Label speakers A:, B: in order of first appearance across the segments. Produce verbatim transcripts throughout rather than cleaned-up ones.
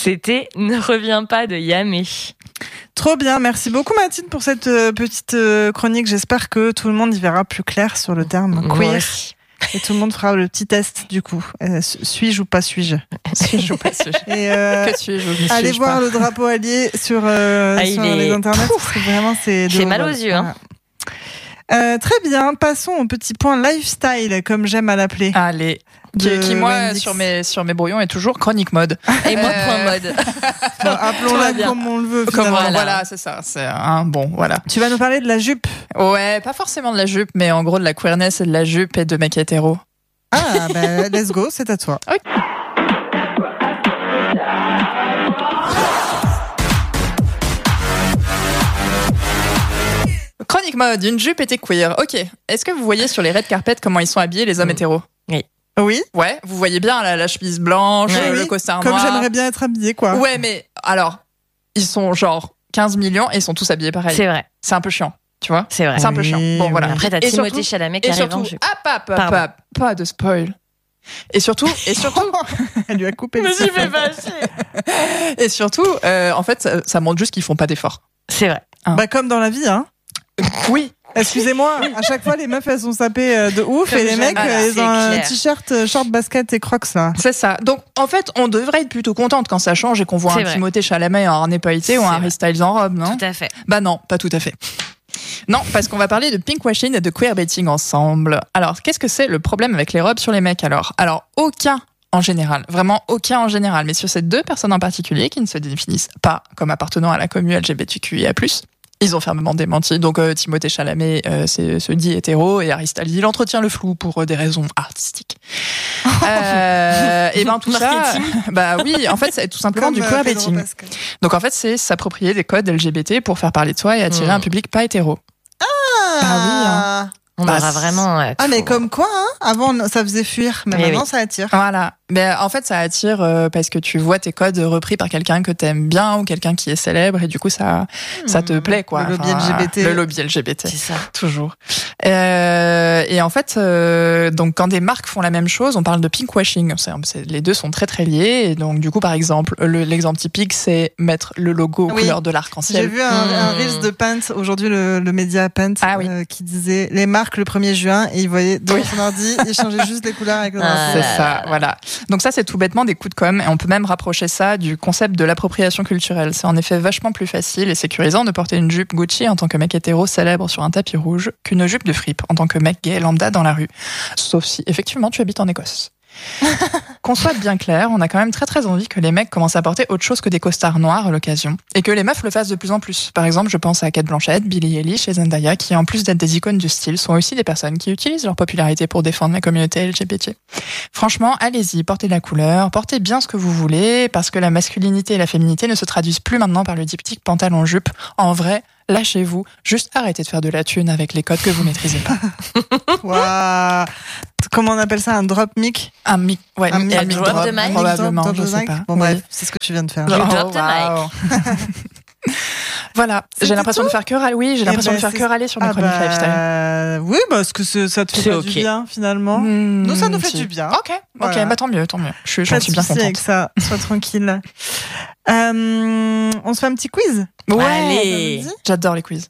A: C'était Ne reviens pas de Yamé.
B: Trop bien, merci beaucoup Mathilde pour cette euh, petite euh, chronique. J'espère que tout le monde y verra plus clair sur le terme
A: Moi
B: queer.
A: aussi.
B: Et tout le monde fera le petit test du coup. Euh, suis-je ou pas suis-je
A: Suis-je ou pas suis-je?
B: Et euh,
C: Que suis-je ou ne
B: allez
C: suis-je
B: voir
C: pas.
B: le drapeau allié sur, euh,
A: Ah,
B: sur
A: il est-
B: les internets. Parce que vraiment, c'est de
A: J'ai
B: haut
A: mal
B: vol.
A: aux yeux, hein.
B: Voilà. Euh, très bien, passons au petit point lifestyle, comme j'aime à l'appeler.
C: Allez. Qui,
B: de
C: qui, moi,
B: Wendix.
C: sur mes, sur mes brouillons, est toujours chronique mode.
A: Et moi,
C: Euh,
A: point mode.
B: Bon, appelons-la
A: Tout va bien.
B: comme on le veut.
C: Comme,
B: finalement.
C: voilà,
A: Voilà.
C: c'est ça. C'est un bon, voilà.
B: Tu vas nous parler de la jupe.
C: Ouais, pas forcément de la jupe, mais en gros de la queerness et de la jupe et de mecs hétéros.
B: Ah, bah, let's go, c'est à toi.
C: Chronique mode, une jupe était queer. Ok. Est-ce que vous voyez sur les red carpets comment ils sont habillés les hommes
A: Mm.
C: hétéros?
B: Oui,
C: Ouais, vous voyez bien la, la chemise blanche,
B: Oui,
C: euh,
B: oui.
C: le costard
B: comme
C: noir.
B: j'aimerais bien être habillée, quoi.
C: Ouais, mais alors, ils sont genre quinze millions et ils sont tous habillés pareil.
A: C'est vrai,
C: C'est un peu chiant, tu vois?
A: c'est vrai.
C: C'est un peu
B: Oui,
C: chiant. Bon,
B: oui.
C: voilà.
A: Après, t'as
C: Et
A: Timothée
C: surtout-
A: Chalamet qui
C: Et
A: arrive
C: surtout,
A: en jupe.
C: hop, hop, hop,
A: Pardon.
C: hop, pas de spoil. Et surtout, et surtout,
B: Elle lui a coupé le
A: Me suis
B: sifflet.
A: fait passer.
C: et surtout, euh, en fait, ça, ça montre juste qu'ils font pas d'efforts.
A: C'est vrai.
B: Bah, comme dans la vie, hein.
C: Oui.
B: Excusez-moi, à chaque fois, les meufs, elles sont sapées euh, de ouf
A: Comme
B: et les
A: jamais.
B: mecs,
A: Voilà,
B: euh, ils
A: c'est
B: ont un
A: clair.
B: t-shirt, euh, short, basket et crocs, là.
C: C'est ça. Donc, en fait, on devrait être plutôt contente quand ça change et qu'on voit
A: C'est
C: un
A: vrai.
C: Timothée Chalamet en harnais pailleté ou
A: C'est
C: un
A: vrai.
C: Harry Styles en robe, non?
A: Tout à fait.
C: Bah non, pas tout à fait. Non, parce qu'on va parler de pinkwashing et de queerbaiting ensemble. Alors, qu'est-ce que c'est le problème avec les robes sur les mecs alors? Alors, aucun en général, vraiment aucun en général, mais sur ces deux personnes en particulier qui ne se définissent pas comme appartenant à la communauté L G B T Q I A plus, ils ont fermement démenti. Donc euh, Timothée Chalamet euh, c'est, se dit hétéro et Harry Styles, il entretient le flou pour euh, des raisons artistiques. euh, et ben tout ça,
A: Marketing.
C: bah oui, en fait c'est tout simplement du
B: Comme, euh, Pedro
C: queerbaiting.
B: Pascal.
C: Donc en fait c'est s'approprier des codes L G B T pour faire parler de soi et attirer
A: Mm.
C: un public pas hétéro.
B: Ah,
C: Ah
A: On
C: Bah,
A: aura
C: c'est-
A: vraiment. euh,
B: Ah, mais
A: tout.
B: comme quoi, hein. Avant, ça faisait fuir, mais
A: Eh
B: maintenant,
A: oui.
B: ça attire.
C: Voilà. Mais en fait, ça attire euh, parce que tu vois tes codes repris par quelqu'un que t'aimes bien ou quelqu'un qui est célèbre et du coup ça ça te plaît quoi.
B: Le lobby
C: Enfin,
B: L G B T.
C: Le lobby L G B T.
A: C'est ça.
C: Toujours. Euh, et en fait, euh, donc quand des marques font la même chose, on parle de pinkwashing. C'est, c'est, les deux sont très très liés. Et donc du coup, par exemple, le, l'exemple typique, c'est mettre le logo aux
B: Oui.
C: couleurs de
B: J'ai
C: l'arc-en-ciel.
B: vu un, un
A: Mmh.
B: Reels de Pant, aujourd'hui le, le média Pant,
C: Ah oui.
B: euh, qui disait les marques le premier juin et il voyait dans
C: Oui.
B: son ordi, il changeait juste les couleurs avec le
A: Ah.
B: drapeau.
C: C'est
A: là
C: ça,
A: là là.
C: voilà. Donc ça, c'est tout bêtement des coups de com' et on peut même rapprocher ça du concept de l'appropriation culturelle. C'est en effet vachement plus facile et sécurisant de porter une jupe Gucci en tant que mec hétéro célèbre sur un tapis rouge qu'une jupe de fripe en tant que mec gay lambda dans la rue. Sauf si, effectivement, tu habites en Écosse. Qu'on soit bien clair, on a quand même très très envie que les mecs commencent à porter autre chose que des costards noirs à l'occasion. Et que les meufs le fassent de plus en plus. Par exemple, je pense à Kate Blanchett, Billie Eilish et Zendaya, qui en plus d'être des icônes du style, sont aussi des personnes qui utilisent leur popularité pour défendre la communauté L G B T. Franchement, allez-y, portez de la couleur, portez bien ce que vous voulez, parce que la masculinité et la féminité ne se traduisent plus maintenant par le diptyque pantalon-jupe. En vrai, lâchez-vous, juste arrêtez de faire de la thune avec les codes que vous maîtrisez pas.
B: Waouh. Comment on appelle ça, un drop mic?
C: Un mic, ouais,
B: Un mic
C: un mic
A: drop
C: drop,
A: de mic.
C: probablement,
B: Drop
C: je
B: de
C: sais
B: mic.
C: pas.
B: Bon
C: Oui.
B: bref, c'est ce que tu viens de faire.
A: You
C: Oh,
A: drop the
C: wow. Voilà,
B: C'était
C: j'ai l'impression de faire que râler. Oui, j'ai
B: Eh
C: l'impression
B: ben,
C: de faire
B: c'est-
C: que râler sur mes
B: Ah
C: chroniques
B: bah,
C: lifestyle.
B: oui, parce que c'est- ça te fait
A: C'est
B: pas
A: ok.
B: du bien finalement.
C: Hmm,
B: Nous, ça nous fait
C: si.
B: du bien.
C: Ok, ok,
B: Voilà.
C: bah tant mieux, tant mieux. Je suis, j'en
B: Pas de
C: suis bien
B: souci avec
C: contente.
B: ça, sois tranquille. Euh, on se fait un petit quiz?
C: Ouais,
A: Allez.
B: ça vous dit
C: j'adore les quiz.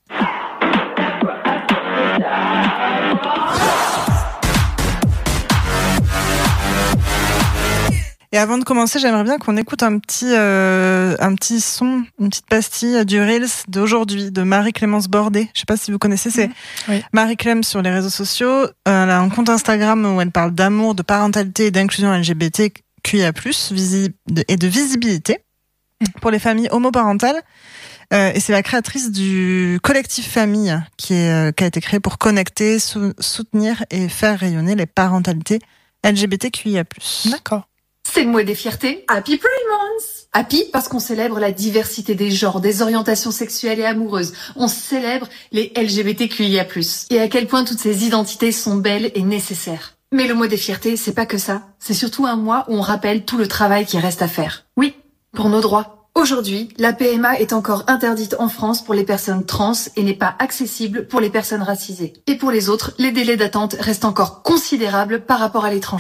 B: Et avant de commencer, j'aimerais bien qu'on écoute un petit, euh, un petit son, une petite pastille du Reels d'aujourd'hui, de Marie-Clémence Bordet. Je sais pas si vous connaissez, c'est
C: Oui.
B: Marie-Clem sur les réseaux sociaux. Elle a un compte Instagram où elle parle d'amour, de parentalité et d'inclusion L G B T Q I A plus, visi- de- et de visibilité pour les familles homoparentales. Euh, et c'est la créatrice du collectif Famille qui, est, euh, qui a été créé pour connecter, sou- soutenir et faire rayonner les parentalités L G B T Q I A plus.
C: D'accord.
D: C'est le mois des fiertés. Happy Pride Month! Happy parce qu'on célèbre la diversité des genres, des orientations sexuelles et amoureuses. On célèbre les L G B T Q I A plus. Et à quel point toutes ces identités sont belles et nécessaires. Mais le mois des fiertés, c'est pas que ça. C'est surtout un mois où on rappelle tout le travail qui reste à faire. Oui, pour nos droits. Aujourd'hui, la P M A est encore interdite en France pour les personnes trans et n'est pas accessible pour les personnes racisées. Et pour les autres, les délais d'attente restent encore considérables par rapport à l'étranger.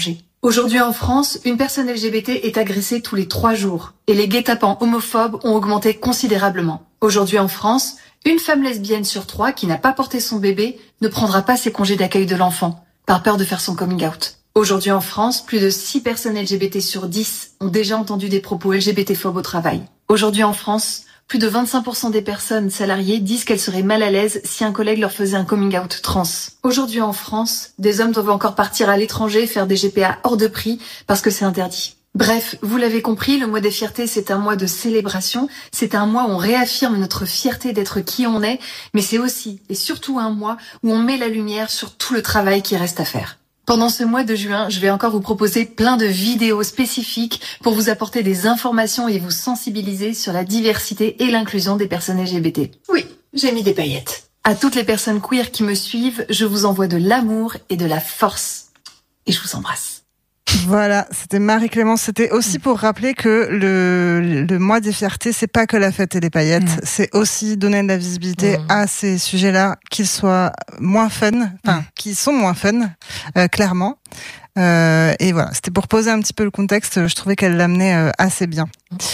D: Aujourd'hui en France, une personne L G B T est agressée tous les trois jours et les guet-apens homophobes ont augmenté considérablement. Aujourd'hui en France, une femme lesbienne sur trois qui n'a pas porté son bébé ne prendra pas ses congés d'accueil de l'enfant par peur de faire son coming out. Aujourd'hui en France, plus de six personnes L G B T sur dix ont déjà entendu des propos L G B T-phobes au travail. Aujourd'hui en France, plus de vingt-cinq pour cent des personnes salariées disent qu'elles seraient mal à l'aise si un collègue leur faisait un coming out trans. Aujourd'hui en France, des hommes doivent encore partir à l'étranger faire des G P A hors de prix parce que c'est interdit. Bref, vous l'avez compris, le mois des fiertés, c'est un mois de célébration, c'est un mois où on réaffirme notre fierté d'être qui on est, mais c'est aussi et surtout un mois où on met la lumière sur tout le travail qui reste à faire. Pendant ce mois de juin, je vais encore vous proposer plein de vidéos spécifiques pour vous apporter des informations et vous sensibiliser sur la diversité et l'inclusion des personnes L G B T. Oui, j'ai mis des paillettes. À toutes les personnes queer qui me suivent, je vous envoie de l'amour et de la force. Et je vous embrasse.
B: Voilà, c'était Marie-Clémence. C'était aussi pour rappeler que le, le mois des fiertés, c'est pas que la fête et les paillettes, mmh. c'est aussi donner de la visibilité mmh. à ces sujets-là, qu'ils soient moins fun, enfin, mmh. qui sont moins fun, euh, clairement. Euh, et voilà, c'était pour poser un petit peu le contexte. Je trouvais qu'elle l'amenait euh, assez bien.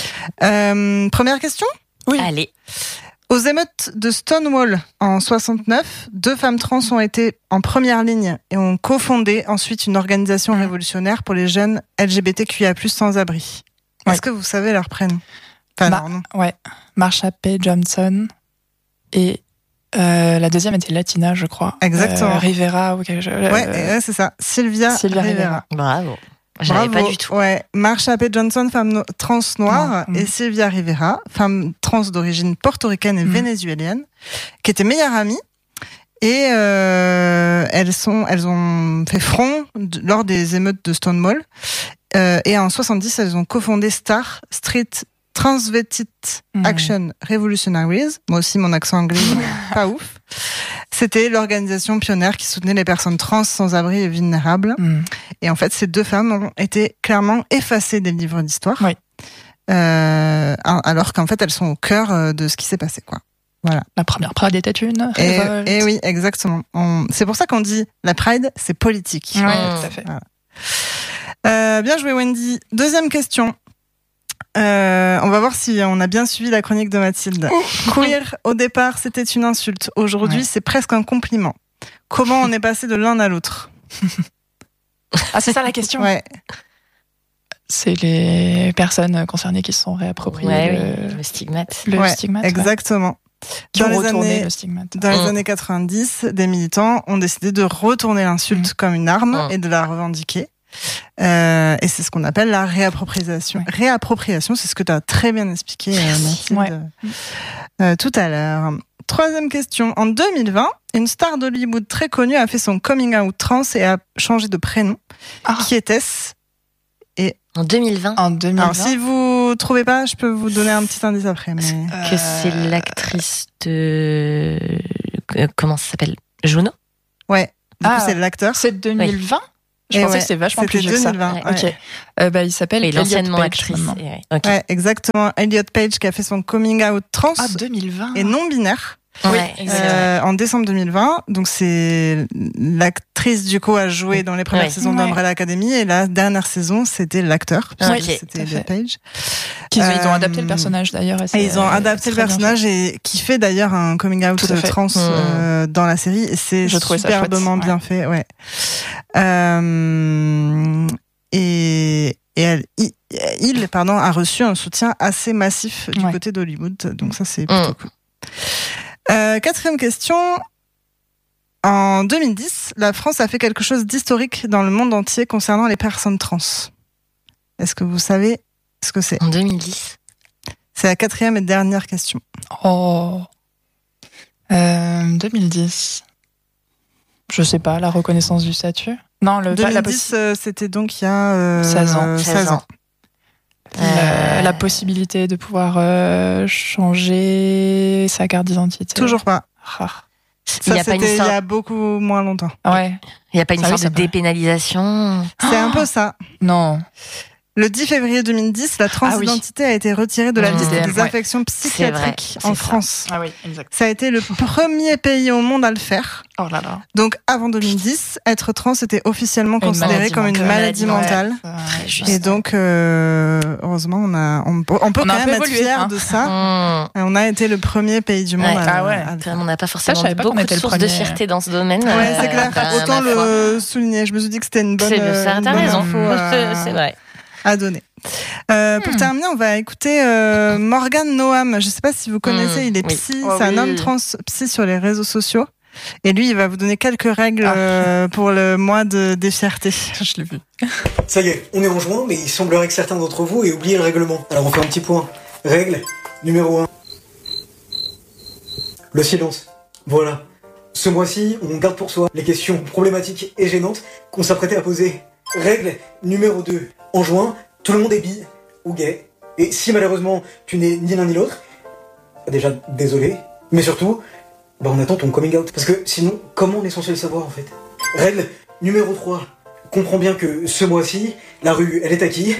B: Euh, première question ?
A: Oui. Allez.
B: Aux émeutes de Stonewall en soixante-neuf, deux femmes trans ont été en première ligne et ont cofondé ensuite une organisation révolutionnaire pour les jeunes L G B T Q I A plus, sans abri. Ouais. Est-ce que vous savez leur prénom ? Enfin,
C: Ma-
B: leur nom.
C: Ouais, Marsha P. Johnson et euh, la deuxième était Latina, je crois.
B: Exactement.
C: Euh, Rivera ou quelque chose.
B: Ouais, ouais, c'est ça. Sylvia, Sylvia Rivera.
A: Rivera. Bravo. J'avais pas du tout.
B: Ouais, Marsha P. Johnson, femme no- trans noire,
C: non.
B: et Sylvia Rivera, femme trans d'origine portoricaine et mmh. vénézuélienne, qui étaient meilleures amies. Et euh, elles sont, elles ont fait front de, lors des émeutes de Stonewall. Euh, et en soixante-dix, elles ont cofondé Star Street Transvestite mmh. Action Revolutionaries. Moi aussi, mon accent anglais, pas ouf. C'était l'organisation pionnière qui soutenait les personnes trans, sans-abri et vulnérables. Mmh. Et en fait, ces deux femmes ont été clairement effacées des livres d'histoire.
C: Oui.
B: Euh, alors qu'en fait, elles sont au cœur de ce qui s'est passé, quoi. Voilà.
C: La première Pride était une
B: et,
C: révolte.
B: Et oui, exactement. On... C'est pour ça qu'on dit la Pride, c'est politique.
C: Oui, mmh. tout à fait.
B: Voilà. Euh, bien joué, Wendy. Deuxième question. Euh, on va voir si on a bien suivi la chronique de Mathilde. Queer, au départ, c'était une insulte. Aujourd'hui, ouais. c'est presque un compliment. Comment on est passé de l'un à l'autre ?
C: Ah, c'est ça la question ?
B: Ouais.
C: C'est les personnes concernées qui se sont réappropriées
A: ouais,
C: le...
A: Oui, le stigmate.
C: Le
B: ouais,
C: stigmate.
B: Exactement.
C: Qui
B: dans
C: ont
B: les
C: retourné
B: années,
C: le stigmate.
B: Dans les
A: mmh.
B: années quatre-vingt-dix, des militants ont décidé de retourner l'insulte mmh. comme une arme mmh. et de la revendiquer. Euh, et c'est ce qu'on appelle la réappropriation. Ouais. Réappropriation, c'est ce que tu as très bien expliqué, euh, Mathilde,
C: ouais.
B: euh, tout à l'heure. Troisième question. En deux mille vingt, une star d'Hollywood très connue a fait son coming out trans et a changé de prénom. Ah. Qui était-ce ? Et
A: en deux mille vingt.
C: En deux mille vingt.
B: Alors, si vous trouvez pas, je peux vous donner un petit indice après. Mais...
A: Euh... Que c'est l'actrice de... Comment ça s'appelle ? Juno ?
B: Ouais. Du
C: ah,
B: coup, c'est l'acteur.
C: C'est deux mille vingt ? Oui. Je
B: et
C: pensais
B: ouais,
C: que c'était vachement plus vieux que ça.
B: deux mille vingt, ouais.
C: Ok. Euh, bah, il s'appelle
A: Elliot l'anciennement
C: Page,
A: actrice.
C: ouais.
A: Okay.
B: Ouais, exactement. Elliot Page qui a fait son coming out trans.
C: Ah, deux mille vingt.
B: Et non binaire.
A: Oui,
B: euh, en décembre deux mille vingt. Donc c'est l'actrice du coup a joué dans les premières
A: oui.
B: saisons
C: ouais.
B: d'Umbrella Academy et la dernière saison c'était l'acteur.
A: Oui,
B: okay, c'était Elliot Page.
C: Qu'ils, euh, ils ont adapté le personnage d'ailleurs. Et,
B: et ils ont adapté le personnage et qui fait d'ailleurs un coming out trans mmh. euh, dans la série. Et c'est Je superbement bien ouais. fait. Ouais. Euh, et et elle, il, il pardon, a reçu un soutien assez massif du ouais. côté d'Hollywood. Donc ça c'est plutôt mmh. cool. Euh, quatrième question. En deux mille dix, la France a fait quelque chose d'historique dans le monde entier concernant les personnes trans. Est-ce que vous savez ce que c'est ?
A: En deux mille dix.
B: C'est la quatrième et dernière question.
C: Oh. Euh, deux mille dix. Je sais pas, la reconnaissance du statut ? Non, le
B: deux mille dix, la possi- c'était donc il y a euh,
C: seize ans.
B: seize ans.
C: Euh... La, la possibilité de pouvoir euh, changer sa carte d'identité.
B: Toujours pas.
C: Ah.
B: Ça, il y a, pas une histoire... il y a beaucoup moins longtemps.
C: Ouais.
A: Il n'y a pas une ça sorte oui, de dépénalisation.
B: C'est oh un peu ça.
C: Non.
B: Le dix février deux mille dix, la transidentité ah oui. a été retirée de la liste mmh. des ouais. infections psychiatriques en ça. France.
C: Ah oui, exact.
B: Ça a été le premier pays au monde à le faire.
C: Oh là là.
B: Donc, avant deux mille dix, être trans était officiellement une considéré comme une maladie mentale. Ouais. Et donc, euh, heureusement, on a, on, on peut on quand même être fiers hein. de ça. Mmh. On a été le premier pays du monde
A: ouais.
B: à,
A: ah ouais.
B: à le faire.
A: On n'a pas forcément ça, beaucoup de sources de fierté dans ce domaine.
B: Ouais, euh, c'est clair. Autant le souligner. Je me suis dit que c'était une bonne.
A: C'est euh, ça, t'as raison.
B: Info à,
A: c'est vrai.
B: À donner. Euh, hmm. Pour terminer, on va écouter euh, Morgan Noam. Je ne sais pas si vous connaissez, hmm. il est psy. Oui. Oh, c'est oui. un homme trans psy sur les réseaux sociaux. Et lui, il va vous donner quelques règles ah. euh, pour le mois de, des fiertés.
C: Je l'ai vu.
E: Ça y est, on est en juin, mais il semblerait que certains d'entre vous aient oublié le règlement. Alors on fait un petit point. Règle numéro un. Le silence. Voilà. Ce mois-ci, on garde pour soi les questions problématiques et gênantes qu'on s'apprêtait à poser. Règle numéro deux. En juin, tout le monde est bi ou gay. Et si malheureusement tu n'es ni l'un ni l'autre, déjà désolé, mais surtout, bah on attend ton coming out. Parce que sinon, comment on est censé le savoir en fait? Règle numéro trois. Comprends bien que ce mois-ci, la rue, elle est à qui?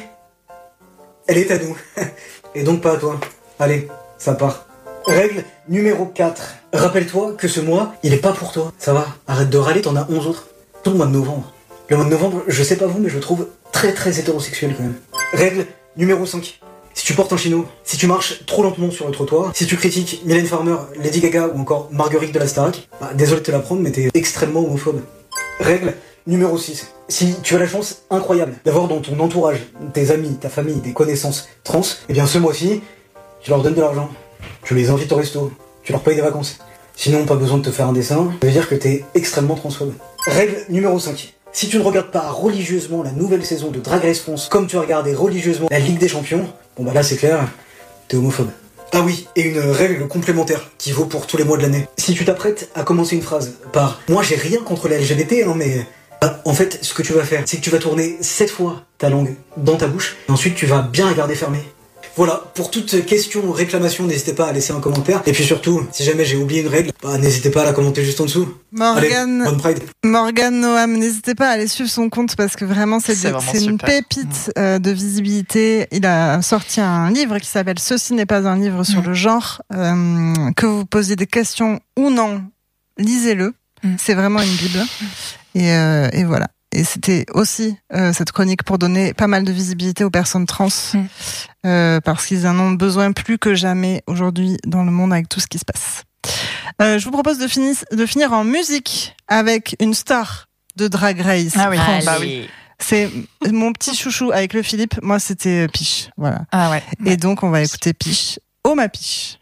E: Elle est à nous. Et donc pas à toi. Allez, ça part. Règle numéro quatre. Rappelle-toi que ce mois, il est pas pour toi. Ça va, arrête de râler, t'en as onze autres. Tout le mois de novembre. Le mois de novembre, je sais pas vous, mais je le trouve très très hétérosexuel quand même. Règle numéro cinq. Si tu portes un chino, si tu marches trop lentement sur le trottoir, si tu critiques Mylène Farmer, Lady Gaga ou encore Marguerite de la Starac, bah, désolé de te l'apprendre, mais t'es extrêmement homophobe. Règle numéro six. Si tu as la chance incroyable d'avoir dans ton entourage tes amis, ta famille, des connaissances trans, eh bien ce mois-ci, tu leur donnes de l'argent, tu les invites au resto, tu leur payes des vacances. Sinon, pas besoin de te faire un dessin, ça veut dire que t'es extrêmement transphobe. Règle numéro cinq. Si tu ne regardes pas religieusement la nouvelle saison de Drag Race France comme tu as regardé religieusement la Ligue des Champions, bon bah là c'est clair, t'es homophobe. Ah oui, et une règle complémentaire qui vaut pour tous les mois de l'année. Si tu t'apprêtes à commencer une phrase par « Moi j'ai rien contre les L G B T, hein, mais... » bah, en fait, ce que tu vas faire, c'est que tu vas tourner sept fois ta langue dans ta bouche, et ensuite tu vas bien la garder fermée. Voilà, pour toute question ou réclamation, n'hésitez pas à laisser un commentaire. Et puis surtout, si jamais j'ai oublié une règle, bah, n'hésitez pas à la commenter juste en dessous.
B: Morgan,
E: Allez, bonne Pride.
B: Morgan Noam, n'hésitez pas à aller suivre son compte parce que vraiment c'est, c'est, de, vraiment c'est une pépite euh, de visibilité. Il a sorti un livre qui s'appelle « Ceci n'est pas un livre sur mmh. le genre euh, ». Que vous posiez des questions ou non, lisez-le. Mmh. C'est vraiment une bible. Et, euh, et voilà. Et c'était aussi euh, cette chronique pour donner pas mal de visibilité aux personnes trans, mmh. euh, parce qu'ils en ont besoin plus que jamais aujourd'hui dans le monde avec tout ce qui se passe. Euh, je vous propose de, finir, de finir en musique avec une star de Drag Race
C: ah oui.
B: France.
C: Bah oui.
B: C'est mon petit chouchou avec le Philippe. Moi, c'était Piche. Voilà.
C: Ah ouais.
B: Et donc, on va écouter Piche. Oh ma Piche.